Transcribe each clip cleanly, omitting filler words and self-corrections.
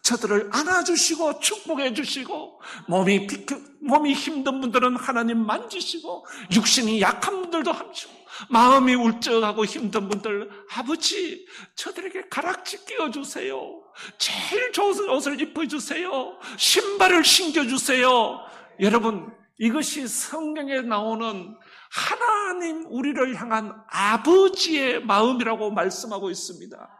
저들을 안아주시고 축복해 주시고, 몸이 힘든 분들은 하나님 만지시고, 육신이 약한 분들도 함시고, 마음이 울적하고 힘든 분들, 아버지 저들에게 가락지 끼워주세요. 제일 좋은 옷을 입혀주세요. 신발을 신겨주세요. 여러분, 이것이 성경에 나오는 하나님 우리를 향한 아버지의 마음이라고 말씀하고 있습니다.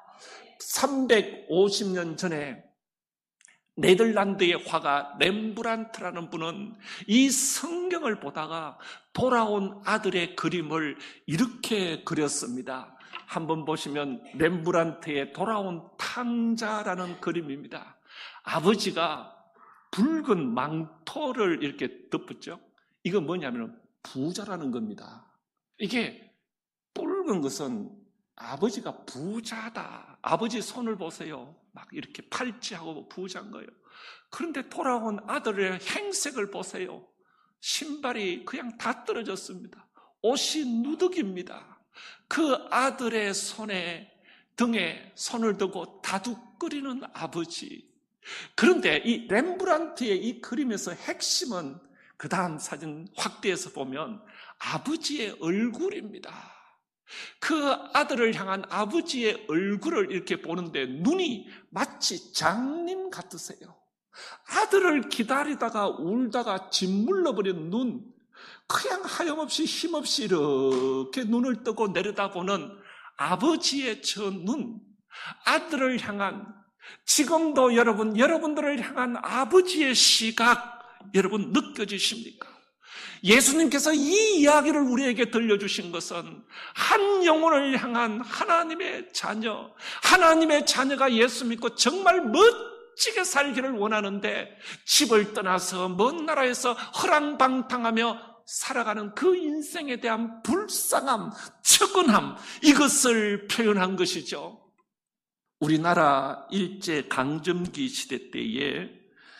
350년 전에 네덜란드의 화가 렘브란트라는 분은 이 성경을 보다가 돌아온 아들의 그림을 이렇게 그렸습니다. 한번 보시면 렘브란트의 돌아온 탕자라는 그림입니다. 아버지가 붉은 망토를 이렇게 덮었죠. 이건 뭐냐면 부자라는 겁니다. 이게 붉은 것은 아버지가 부자다. 아버지 손을 보세요. 막 이렇게 팔찌하고 부자인 거예요. 그런데 돌아온 아들의 행색을 보세요. 신발이 그냥 다 떨어졌습니다. 옷이 누더기입니다. 그 아들의 등에 손을 두고 다독거리는 아버지. 그런데 이 렘브란트의 이 그림에서 핵심은 그 다음 사진 확대해서 보면 아버지의 얼굴입니다. 그 아들을 향한 아버지의 얼굴을 이렇게 보는데 눈이 마치 장님 같으세요. 아들을 기다리다가 울다가 짓물러버린 눈, 그냥 하염없이 힘없이 이렇게 눈을 뜨고 내려다보는 아버지의 저 눈, 아들을 향한, 지금도 여러분들을 향한 아버지의 시각, 여러분 느껴지십니까? 예수님께서 이 이야기를 우리에게 들려주신 것은 한 영혼을 향한 하나님의 자녀가 예수 믿고 정말 멋지게 살기를 원하는데 집을 떠나서 먼 나라에서 허랑방탕하며 살아가는 그 인생에 대한 불쌍함, 측은함, 이것을 표현한 것이죠. 우리나라 일제강점기 시대 때에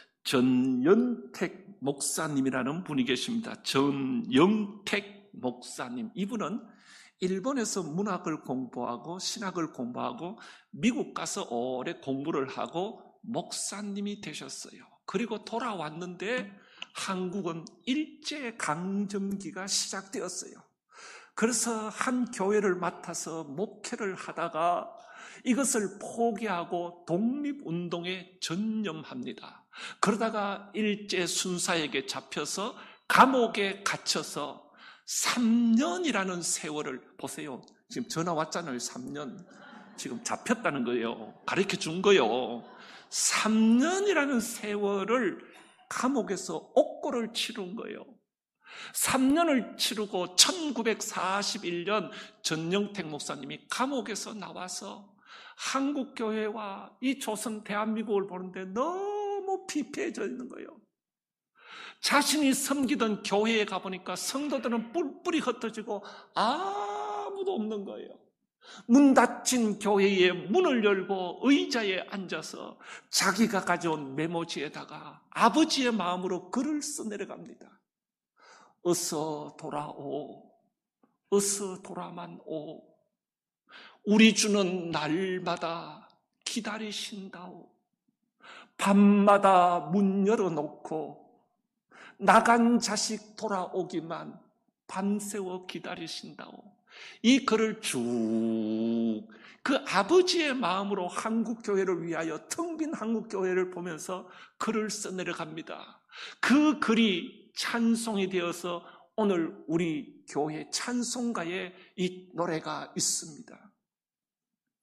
전영택 목사님이라는 분이 계십니다. 전영택 목사님. 이분은 일본에서 문학을 공부하고 신학을 공부하고 미국 가서 오래 공부를 하고 목사님이 되셨어요. 그리고 돌아왔는데 한국은 일제강점기가 시작되었어요. 그래서 한 교회를 맡아서 목회를 하다가 이것을 포기하고 독립운동에 전념합니다. 그러다가 일제 순사에게 잡혀서 감옥에 갇혀서 3년이라는 세월을, 보세요. 지금 전화 왔잖아요. 3년. 지금 잡혔다는 거예요. 가르쳐 준 거예요. 3년이라는 세월을 감옥에서 옥고를 치른 거예요. 3년을 치르고 1941년 전영택 목사님이 감옥에서 나와서 한국교회와 이 조선 대한민국을 보는데 너무 피폐해져 있는 거예요. 자신이 섬기던 교회에 가보니까 성도들은 뿔뿔이 흩어지고 아무도 없는 거예요. 문 닫힌 교회에 문을 열고 의자에 앉아서 자기가 가져온 메모지에다가 아버지의 마음으로 글을 써내려갑니다. 어서 돌아오, 어서 돌아만 오. 우리 주는 날마다 기다리신다오. 밤마다 문 열어놓고 나간 자식 돌아오기만 밤새워 기다리신다오. 이 글을 쭉 그 아버지의 마음으로 한국교회를 위하여 텅 빈 한국교회를 보면서 글을 써내려갑니다. 그 글이 찬송이 되어서 오늘 우리 교회 찬송가에 이 노래가 있습니다.